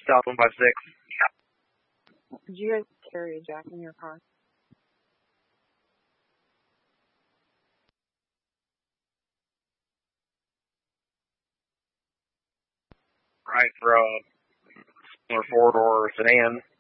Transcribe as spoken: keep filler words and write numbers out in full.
South one five six. Did you guys carry a jack in your car? Right, for a similar four-door sedan.